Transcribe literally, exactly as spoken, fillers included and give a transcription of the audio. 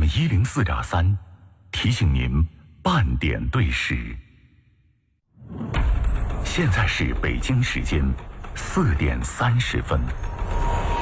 M 一零四点三，提醒您半点对时。现在是北京时间四点三十分。